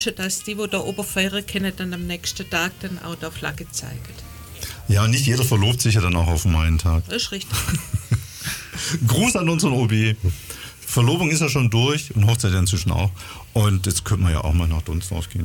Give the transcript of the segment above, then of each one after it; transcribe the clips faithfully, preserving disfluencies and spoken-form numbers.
dass die, die da oben feiern können, dann am nächsten Tag dann auch der Flagge zeigen. Ja, nicht jeder verlobt sich ja dann auch auf dem einen Tag. Das ist richtig. Gruß an unseren O B. Verlobung ist ja schon durch und Hochzeit ja inzwischen auch. Und jetzt könnten wir ja auch mal nach Donsdorf gehen.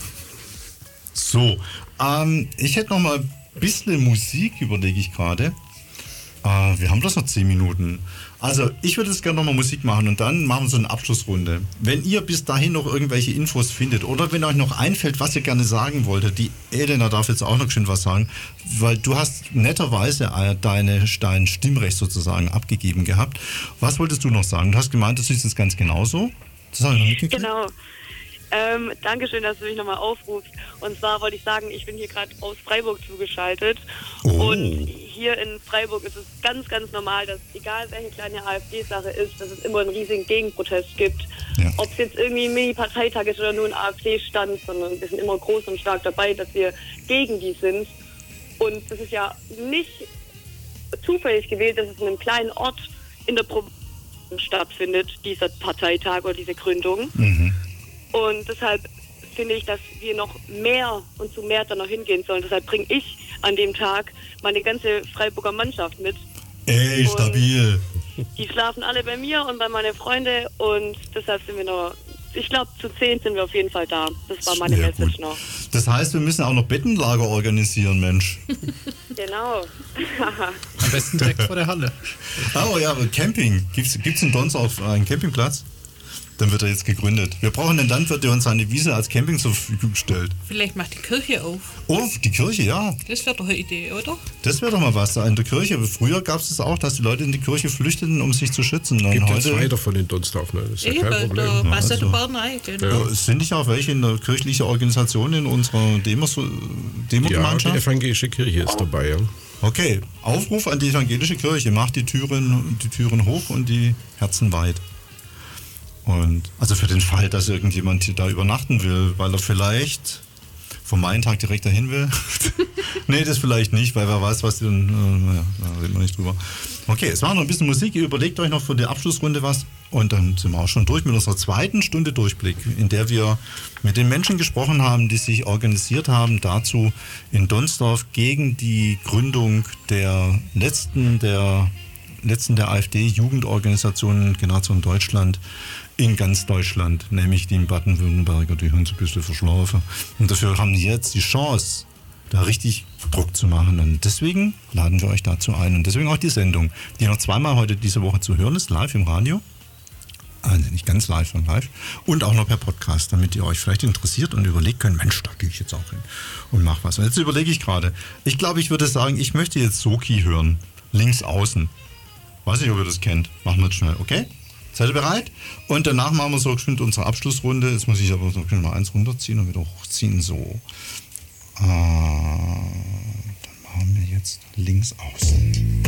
So, ähm, ich hätte noch mal ein bisschen Musik, überlege ich gerade. Äh, wir haben bloß noch zehn Minuten. Also, ich würde jetzt gerne noch mal Musik machen und dann machen wir so eine Abschlussrunde. Wenn ihr bis dahin noch irgendwelche Infos findet oder wenn euch noch einfällt, was ihr gerne sagen wolltet, die Elena darf jetzt auch noch schön was sagen, weil du hast netterweise deine, dein Stimmrecht sozusagen abgegeben gehabt. Was wolltest du noch sagen? Du hast gemeint, das ist jetzt ganz genauso. Das habe ich noch mitgekriegt. Genau. Ähm, Dankeschön, dass du mich nochmal aufrufst. Und zwar wollte ich sagen, ich bin hier gerade aus Freiburg zugeschaltet. Oh. Und hier in Freiburg ist es ganz, ganz normal, dass egal welche kleine AfD-Sache ist, dass es immer einen riesigen Gegenprotest gibt. Ja. Ob es jetzt irgendwie ein Mini-Parteitag ist oder nur ein AfD-Stand, sondern wir sind immer groß und stark dabei, dass wir gegen die sind. Und das ist ja nicht zufällig gewählt, dass es in einem kleinen Ort in der Provinz stattfindet, dieser Parteitag oder diese Gründung. Mhm. Und deshalb finde ich, dass wir noch mehr und zu mehr dann noch hingehen sollen. Deshalb bringe ich an dem Tag meine ganze Freiburger Mannschaft mit. Ey, und stabil. Die schlafen alle bei mir und bei meinen Freunden und deshalb sind wir noch, ich glaube zu zehn sind wir auf jeden Fall da. Das war meine Ja, Message gut. noch. Das heißt, wir müssen auch noch Bettenlager organisieren, Mensch. Genau. Am besten direkt vor der Halle. Oh ja, aber Camping. Gibt es in Donsdorf einen Campingplatz? Dann wird er jetzt gegründet. Wir brauchen einen Landwirt, der uns seine Wiese als Camping zur Verfügung stellt. Vielleicht macht die Kirche auf. Oh, die Kirche, ja. Das wäre doch eine Idee, oder? Das wäre doch mal was in der Kirche. Früher gab es das auch, dass die Leute in die Kirche flüchteten, um sich zu schützen. Und Gibt ja heute zwei davon in Donsdorf, ne? Das ist ja Eben, kein Problem. da passt ja also- der Barnei, genau. Ja. Ja, es sind nicht auch welche in der kirchlichen Organisation in unserer Demos- Ja, die Demo-Gemeinschaft? evangelische Kirche ist dabei, ja. Okay, Aufruf an die evangelische Kirche. Macht die Türen, die Türen hoch und die Herzen weit. Und also für den Fall, dass irgendjemand hier da übernachten will, weil er vielleicht vom Main-Tag direkt dahin will. Nee, das vielleicht nicht, weil wer weiß, was die dann, äh, naja, da reden wir nicht drüber. Okay, es war noch ein bisschen Musik. Ihr überlegt euch noch für die Abschlussrunde was. Und dann sind wir auch schon durch mit unserer zweiten Stunde Durchblick, in der wir mit den Menschen gesprochen haben, die sich organisiert haben dazu in Donsdorf gegen die Gründung der letzten der letzten der AfD-Jugendorganisationen Generation Deutschland in ganz Deutschland, nämlich die in Baden-Württemberger, die haben so ein bisschen verschlafen. Und dafür haben die jetzt die Chance, da richtig Druck zu machen. Und deswegen laden wir euch dazu ein. Und deswegen auch die Sendung, die noch zweimal heute diese Woche zu hören ist, live im Radio. Also nicht ganz live, sondern live. Und auch noch per Podcast, damit ihr euch vielleicht interessiert und überlegt könnt, Mensch, da gehe ich jetzt auch hin und mach was. Und jetzt überlege ich gerade, ich glaube, ich würde sagen, ich möchte jetzt Soki hören, links außen. Weiß nicht, ob ihr das kennt. Machen wir jetzt schnell, okay? Seid ihr bereit? Und danach machen wir so geschwind unsere Abschlussrunde. Jetzt muss ich aber so mal eins runterziehen und wieder hochziehen. So. Äh, dann machen wir jetzt links außen.